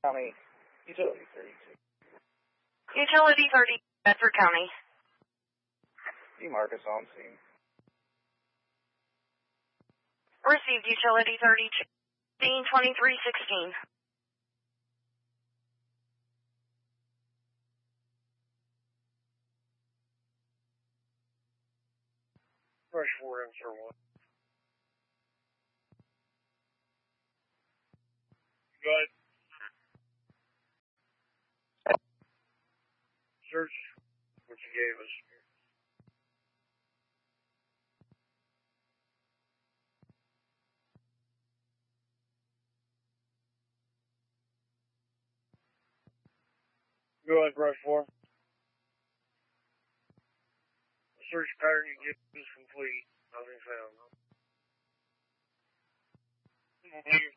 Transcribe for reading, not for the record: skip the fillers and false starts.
County, Utility 32. Utility 30, Bedford County. D. Marcus on scene. Received Utility 32, scene 2316. Rush 4, answer 1. Go ahead. Search what you gave us. Go ahead, Rush 4. The search pattern you give is complete. Nothing found. Negative